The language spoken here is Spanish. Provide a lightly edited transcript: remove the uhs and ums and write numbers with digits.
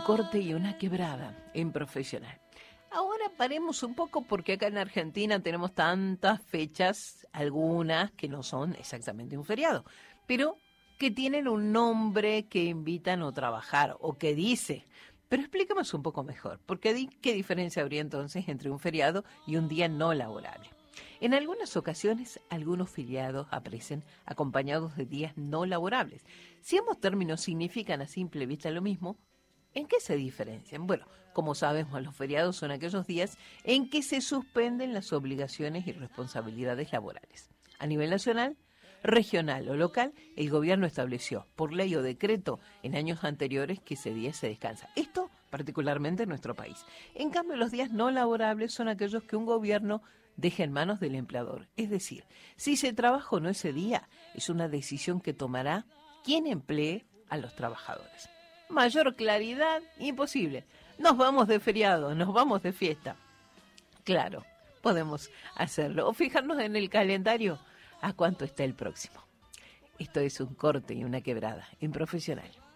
corte y una quebrada en Profesional. Ahora paremos un poco porque acá en Argentina tenemos tantas fechas, algunas que no son exactamente un feriado, pero que tienen un nombre que invita a no trabajar o que dice. Pero explícanos un poco mejor, porque ¿qué diferencia habría entonces entre un feriado y un día no laborable? En algunas ocasiones, algunos feriados aparecen acompañados de días no laborables. Si ambos términos significan a simple vista lo mismo, ¿en qué se diferencian? Bueno, como sabemos, los feriados son aquellos días en que se suspenden las obligaciones y responsabilidades laborales. A nivel nacional, regional o local, el gobierno estableció, por ley o decreto, en años anteriores que ese día se descansa. Esto particularmente en nuestro país. En cambio, los días no laborables son aquellos que un gobierno deja en manos del empleador. Es decir, si se trabaja o no ese día, es una decisión que tomará quien emplee a los trabajadores. Mayor claridad, imposible. Nos vamos de feriado, nos vamos de fiesta. Claro, podemos hacerlo. O fijarnos en el calendario a cuánto está el próximo. Esto es un corte y una quebrada en Profesional.